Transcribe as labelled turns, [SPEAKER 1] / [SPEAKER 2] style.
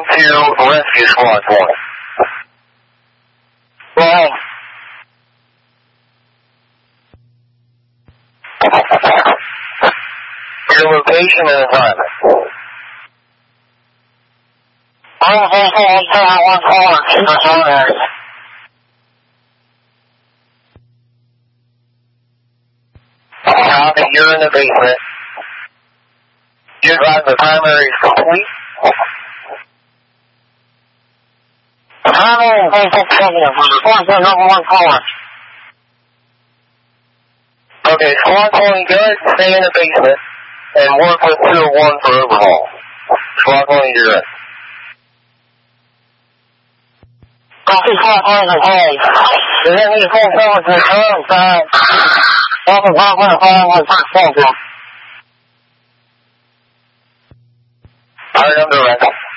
[SPEAKER 1] to rescue squad 1.
[SPEAKER 2] Well,
[SPEAKER 1] your location and assignment.
[SPEAKER 2] I'm going to 1 Super Sonar.
[SPEAKER 1] Copy, you're in the basement. You advise the primary is complete.
[SPEAKER 2] The primary is going to take negative. Response is number 1 caller.
[SPEAKER 1] Okay, squad 20, go ahead and stay in the basement and work with 201 for overhaul. Squad 20, you're in.
[SPEAKER 2] Copy, squad 20 is okay. Does that mean full forward to the current side? Welcome, Bravo, 515.
[SPEAKER 1] Alright, I'm direct.